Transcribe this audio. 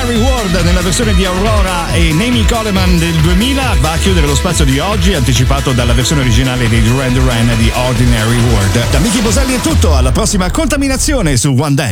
Ordinary World nella versione di Aurora e Naomi Coleman del 2000 va a chiudere lo spazio di oggi, anticipato dalla versione originale dei Duran Duran di Ordinary World. Da Miki Boselli è tutto, alla prossima contaminazione su One Dance.